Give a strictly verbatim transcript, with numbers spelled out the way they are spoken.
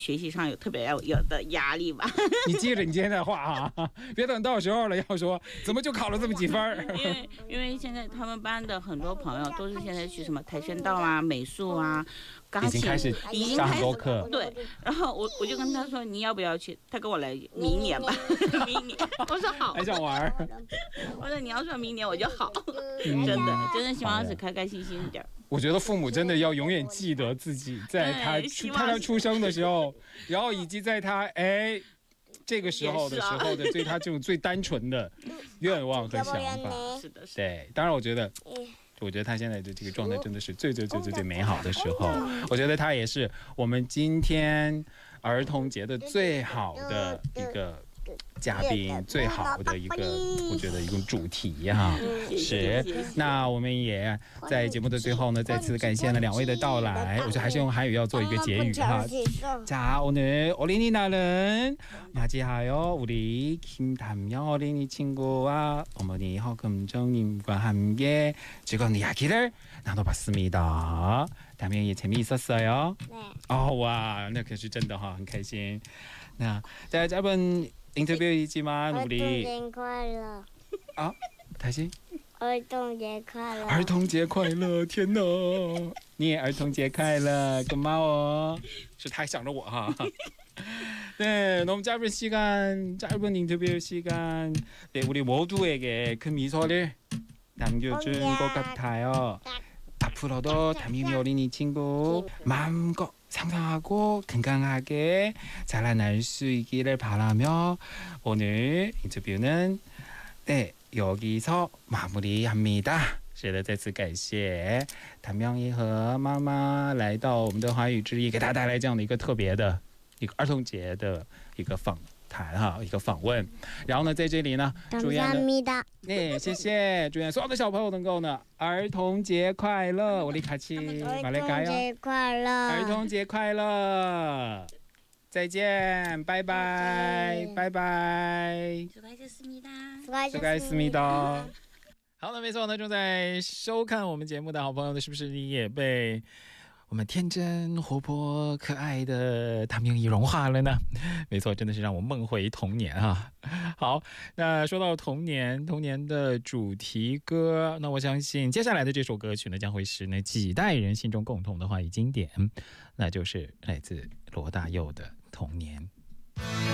学习上有特别有的压力吧。 你记着你今天的话啊，别等到时候了要说怎么就考了这么几分。 因为因为现在他们班的很多朋友都是现在去什么跆拳道啊、美术啊、钢琴， 已经开始已经上很开始多课。 对，然后我我就跟他说你要不要去？他跟我来明年吧，明年。我说好， 还想玩。 我说你要说明年我就好， 嗯、 真的真的希望是开开心心一点。 我觉得父母真的要永远记得自己在他出他他出生的时候，然后以及在他哎这个时候的时候的对他这种最单纯的愿望和想法。 是的，是的。 对，当然我觉得。我觉得他现在的这个状态真的是最最最最最美好的时候。我觉得他也是我们今天儿童节的最好的一个嘉宾，最好的一个我觉得一种主题哈。是，那我们也在节目的最后呢，再次感谢了两位的到来。我觉得还是用韩语要做一个结语哈。자 오늘 어린이날은 맞이하여 우리 김담영 어린이 친구와 어머니 허금정님과 함께 즐거운 이야기를 나눠봤습니다. 담영이 재미있었어요? 네. 어, 와, 那可是真的哈，很开心。那在这本 인터뷰이지만 우리 儿童节快乐 아, 다시 儿童节快乐儿童节快乐，天哪！你也儿童节快乐，고마워。是他想着我哈。네, 너무 짧은 시간, 짧은 인터뷰 시간, 네, 우리 모두에게 큰 미소를 남겨준 것 같아요. 앞으로도 담임이 어린이 친구 마음껏 상상하고 건강하게 자라날 수 있기를 바라며 오늘 인터뷰는 네, 여기서 마무리합니다. 是的，再次感谢谭妙仪和妈妈来到我们的华语之夜，给大家带来这样的一个特别的一个儿童节的一个访谈哈，一个访问。然后呢，在这里呢，祝愿呢，哎，谢谢，祝愿所有的小朋友能够呢，儿童节快乐！我的卡奇，马来加油！ 儿童节快乐！ 儿童节快乐！再见，拜拜，拜拜。 수고하셨습니다. 수고하셨습니다. 好的，没错呢，正在收看我们节目的好朋友呢，是不是你也被我们天真活泼可爱的谭明仪融化了呢？没错，真的是让我梦回童年啊。好，那说到童年，童年的主题歌，那我相信接下来的这首歌曲呢，将会是呢几代人心中共同的华语经典，那就是来自罗大佑的《童年》。